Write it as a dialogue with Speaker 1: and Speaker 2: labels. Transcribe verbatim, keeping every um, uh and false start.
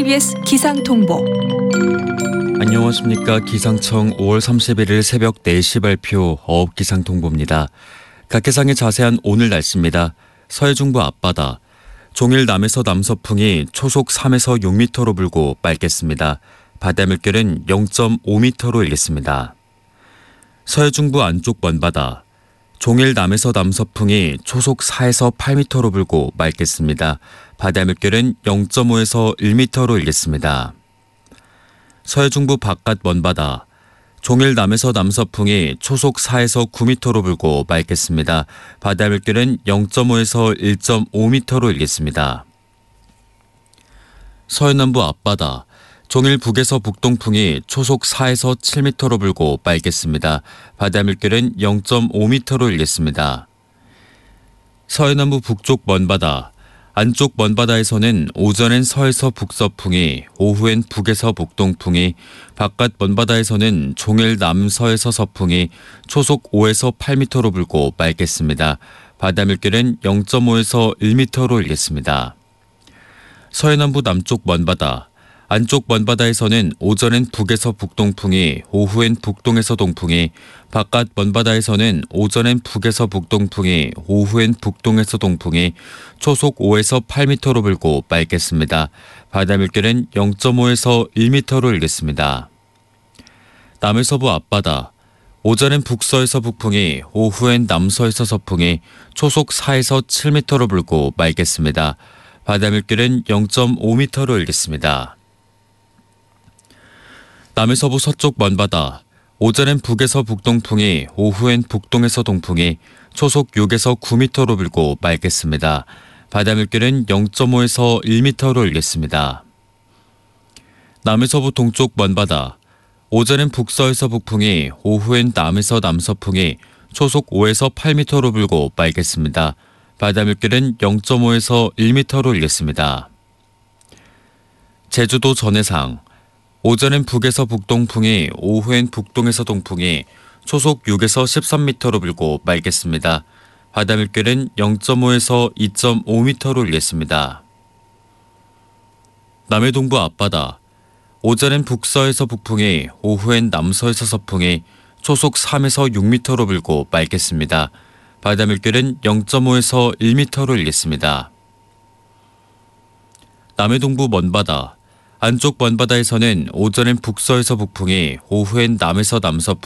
Speaker 1: 케이비에스 기상통보.
Speaker 2: 안녕하십니까. 기상청 오월 삼십일일 새벽 네 시 발표 어업기상통보입니다. 각 해상의 자세한 오늘 날씨입니다. 서해중부 앞바다, 종일 남에서 남서풍이 초속 삼에서 육 미터로 불고 맑겠습니다. 바다 물결은 영 점 오 미터로 일겠습니다. 서해중부 안쪽 먼바다, 종일 남에서 남서풍이 초속 사에서 팔 미터로 불고 맑겠습니다. 바다 물결은 영 점 오에서 일 미터로 일겠습니다. 서해중부 바깥 먼바다, 종일 남에서 남서풍이 초속 사에서 구 미터로 불고 맑겠습니다. 바다 물결은 영 점 오에서 일 점 오 미터로 일겠습니다. 서해남부 앞바다, 종일 북에서 북동풍이 초속 사에서 칠 미터로 불고 맑겠습니다. 바다 물결은 영 점 오 미터로 일겠습니다. 서해남부 북쪽 먼바다, 안쪽 먼바다에서는 오전엔 서에서 북서풍이, 오후엔 북에서 북동풍이, 바깥 먼바다에서는 종일 남서에서 서풍이 초속 오에서 팔 미터로 불고 맑겠습니다. 바다 물결은 영 점 오에서 일 미터로 일겠습니다. 서해남부 남쪽 먼바다, 안쪽 먼바다에서는 오전엔 북에서 북동풍이, 오후엔 북동에서 동풍이, 바깥 먼바다에서는 오전엔 북에서 북동풍이, 오후엔 북동에서 동풍이 초속 오에서 팔 미터로 불고 맑겠습니다. 바다 물결은 영 점 오에서 일 미터로 일겠습니다. 남해서부 앞바다, 오전엔 북서에서 북풍이, 오후엔 남서에서 서풍이 초속 사에서 칠 미터로 불고 맑겠습니다. 바다 물결은 영 점 오 미터로 일겠습니다. 남해서부 서쪽 먼바다, 오전엔 북에서 북동풍이, 오후엔 북동에서 동풍이 초속 육에서 구 미터로 불고 맑겠습니다. 바다 물결은 영 점 오에서 일 미터로 일겠습니다. 남해서부 동쪽 먼바다, 오전엔 북서에서 북풍이, 오후엔 남에서 남서풍이 초속 오에서 팔 미터로 불고 맑겠습니다. 바다 물결은 영 점 오에서 일 미터로 일겠습니다. 제주도 전해상, 오전엔 북에서 북동풍이, 오후엔 북동에서 동풍이 초속 육에서 십삼 미터로 불고 맑겠습니다. 바다 물결은 영 점 오에서 이 점 오 미터로 일겠습니다. 남해 동부 앞바다, 오전엔 북서에서 북풍이, 오후엔 남서에서 서풍이 초속 삼에서 육 미터로 불고 맑겠습니다. 바다 물결은 영 점 오에서 일 미터로 일겠습니다. 남해 동부 먼바다, 안쪽 먼바다에서는 오전엔 북서에서 북풍이, 오후엔 남에서 남서풍이